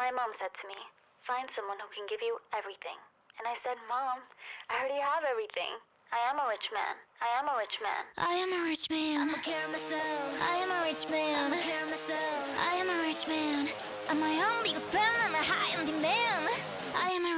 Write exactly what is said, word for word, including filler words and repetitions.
My mom said to me, find someone who can give you everything. And I said, Mom, I already have everything. I am a rich man. I am a rich man. I am a rich man. I'ma care myself. I am a rich man. I'ma care myself. I am a rich man. I'm my own biggest fan on the high.